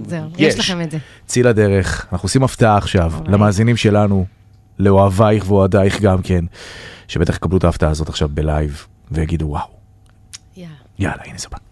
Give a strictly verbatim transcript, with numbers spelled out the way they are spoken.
זהו, יש לכם את זה. צאי לדרך, אנחנו עושים הפתעה עכשיו, למאזינים שלנו, לאוהבייך ואוהדייך גם כן, שבטח יקבלו את ההפתעה הזאת עכשיו בלייב, ויגידו וואו. יאללה, הנה זה בא.